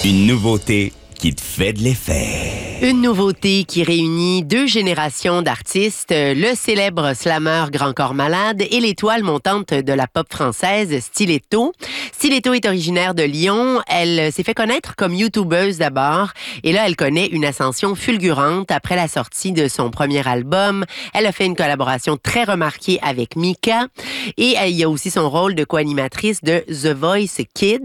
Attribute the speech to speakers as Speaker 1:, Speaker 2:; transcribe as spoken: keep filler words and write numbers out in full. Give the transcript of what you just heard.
Speaker 1: Une nouveauté qui te fait de l'effet.
Speaker 2: Une nouveauté qui réunit deux générations d'artistes, le célèbre slammer Grand Corps Malade et l'étoile montante de la pop française Stiletto. Stiletto est originaire de Lyon. Elle s'est fait connaître comme youtubeuse d'abord et là, elle connaît une ascension fulgurante après la sortie de son premier album. Elle a fait une collaboration très remarquée avec Mika et il y a aussi son rôle de co-animatrice de The Voice Kids.